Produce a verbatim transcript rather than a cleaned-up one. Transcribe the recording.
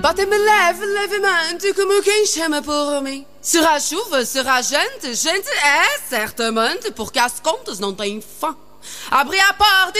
Bate-me leve, levemente, como quem chama por mim. Será chuva, será gente, gente é certamente, porque as contas não têm fim. Abri a porta